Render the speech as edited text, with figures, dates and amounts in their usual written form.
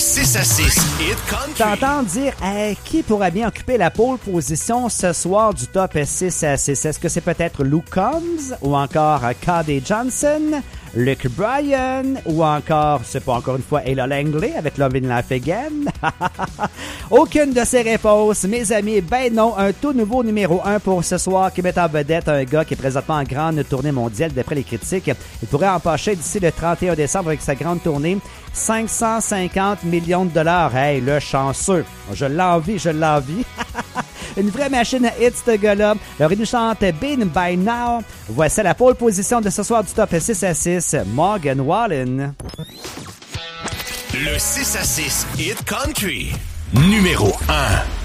6 à 6 Hit Country. T'entends dire qui pourrait bien occuper la pole position ce soir du top 6 à 6? Est-ce que c'est peut-être Luke Combs ou encore Cody Johnson, Luke Bryan ou encore, c'est pas encore une fois, Ella Langley avec Love in Life Again? Aucune de ces réponses, mes amis. Ben non, un tout nouveau numéro 1 pour ce soir qui met en vedette un gars qui est présentement en grande tournée mondiale d'après les critiques. Il pourrait empocher d'ici le 31 décembre avec sa grande tournée 550 millions de dollars. Hey, le chanceux. Je l'envie. Une vraie machine à hits, ce gars-là. Alors, il nous chante Been By Now. Voici la pole position de ce soir du top 6 à 6, Morgan Wallen. Le 6 à 6 Hit Country. Numéro 1.